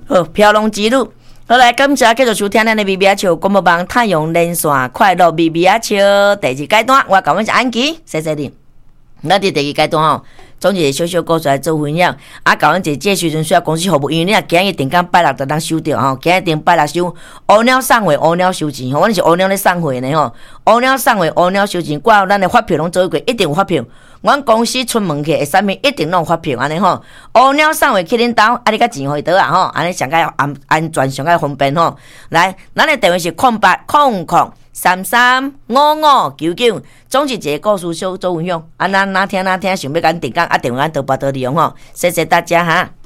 好，飘龙之路。好来，感谢继续收听咱的咪咪笑广播网太阳连线快乐咪咪笑第二阶段，我讲阮是安琪，谢谢你。咱伫第二阶段吼，总是小小故事来做分享。甲阮一这时阵需要公司服务，因为你若今日定岗拜六就当收着吼，今日定拜六收乌鸟送货，乌鸟收钱吼，阮是乌鸟咧送货呢吼，乌鸟送货，乌鸟收钱，挂有咱的发票拢做过，一定有发票。阮公司出门去会啥物一定拢有发票安尼吼，乌鸟送货去恁兜，啊你甲钱互伊倒啊吼，安尼上较安全上较方便吼。来，咱的电话是0800335599，总是一个故事小做分享。啊，咱哪听，想要甲咱订购啊，电话咱都拨到利用吼。谢谢大家哈。